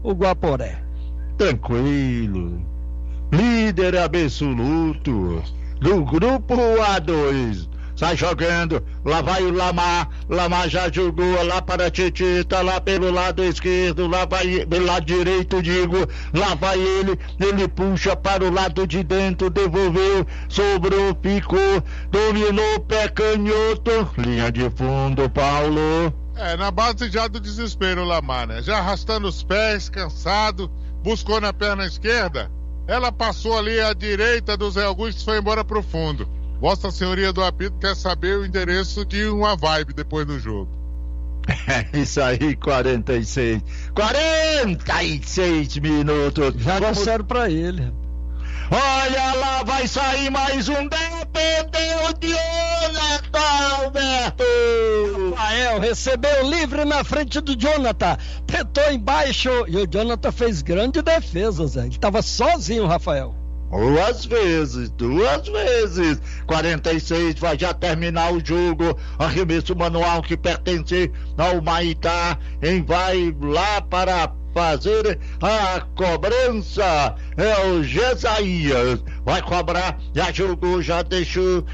o Guaporé. Tranquilo. Líder absoluto do grupo A2. Sai jogando, lá vai o Lamar já jogou lá para a Titita, lá pelo lado esquerdo, lá vai pelo lado direito, lá vai ele puxa para o lado de dentro, devolveu, sobrou, ficou, dominou, pé canhoto, linha de fundo, Paulo. Na base já do desespero o Lamar, né? Já arrastando os pés, cansado, buscou na perna esquerda, ela passou ali à direita do Zé Augusto e foi embora pro fundo. Vossa Senhoria do Apito quer saber o endereço de uma vibe depois do jogo. É isso aí, 46 minutos. Já disseram pra ele. Olha lá, vai sair mais um, dependeu de Jonathan, Alberto. Rafael recebeu livre na frente do Jonathan, tentou embaixo e o Jonathan fez grande defesa, Zé. Ele tava sozinho, Rafael. Duas vezes. 46, vai já terminar o jogo. Arremesso manual que pertence ao Maitá. Quem vai lá para fazer a cobrança é o Jesaías. Vai cobrar, já jogou, já deixou.